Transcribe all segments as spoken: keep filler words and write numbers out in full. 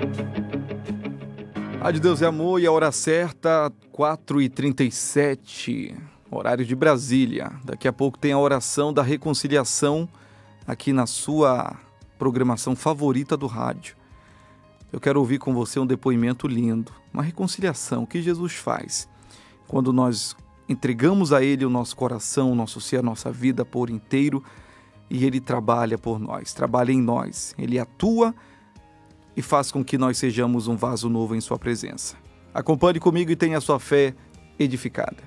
Rádio Deus é Amor e a hora certa, quatro e trinta e sete, horário de Brasília. Daqui a pouco tem a oração da reconciliação aqui na sua programação favorita do rádio. Eu quero ouvir com você um depoimento lindo, uma reconciliação que Jesus faz quando nós entregamos a Ele o nosso coração, o nosso ser, a nossa vida por inteiro, e Ele trabalha por nós, trabalha em nós. Ele atua e faz com que nós sejamos um vaso novo em sua presença. Acompanhe comigo e tenha a sua fé edificada.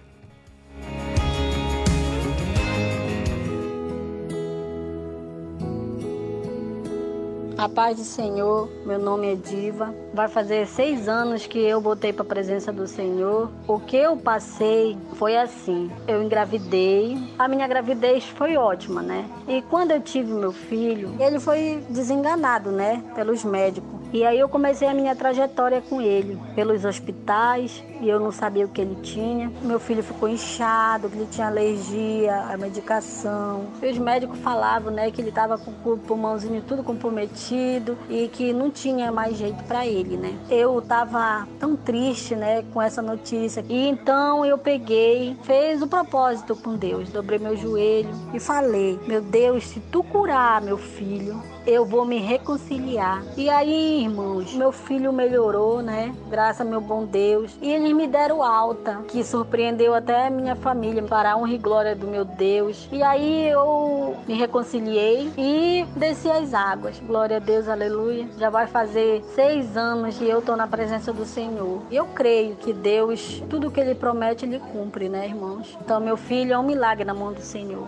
A paz do Senhor, meu nome é Diva. Vai fazer seis anos que eu voltei para a presença do Senhor. O que eu passei foi assim, eu engravidei, a minha gravidez foi ótima, né? E quando eu tive meu filho, ele foi desenganado, né, pelos médicos. E aí eu comecei a minha trajetória com ele, pelos hospitais, e eu não sabia o que ele tinha. Meu filho ficou inchado, que ele tinha alergia à medicação. E os médicos falavam, né, que ele estava com o pulmãozinho tudo comprometido e que não tinha mais jeito para ele, né. Eu estava tão triste, né, com essa notícia. E então eu peguei, fez o propósito com Deus, dobrei meu joelho e falei: meu Deus, se tu curar meu filho, eu vou me reconciliar. E aí, irmãos, meu filho melhorou, né? Graças a meu bom Deus. E eles me deram alta, que surpreendeu até a minha família, para a honra e glória do meu Deus. E aí eu me reconciliei e desci as águas. Glória a Deus, aleluia. Já vai fazer seis anos que eu estou na presença do Senhor. E eu creio que Deus, tudo que Ele promete, Ele cumpre, né, irmãos? Então, meu filho é um milagre na mão do Senhor.